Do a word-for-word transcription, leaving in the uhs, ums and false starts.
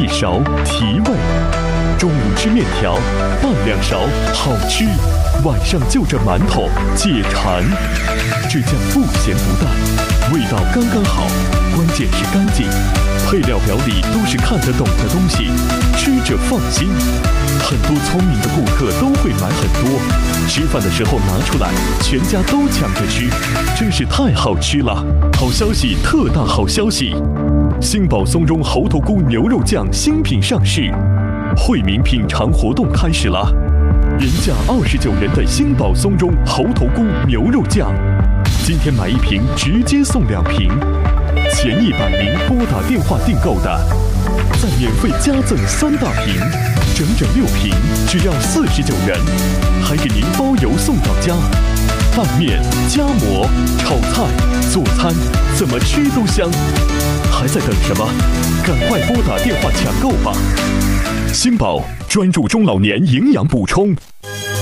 勺提味。中午吃面条，拌两勺好吃。晚上就着馒头解馋。这酱不咸不淡，味道刚刚好，关键是干净。配料表里都是看得懂的东西，吃着放心。很多聪明的顾客都会买很多，吃饭的时候拿出来，全家都抢着吃，真是太好吃了！好消息，特大好消息！星宝松茸猴头菇牛肉酱新品上市，惠民品尝活动开始了。原价二十九元的星宝松茸猴头菇牛肉酱，今天买一瓶直接送两瓶。前一百名拨打电话订购的，再免费加赠三大瓶，整整六瓶，只要四十九元，还给您包邮送到家。拌面、夹馍、炒菜、做餐，怎么吃都香。还在等什么？赶快拨打电话抢购吧！星宝专注中老年营养补充。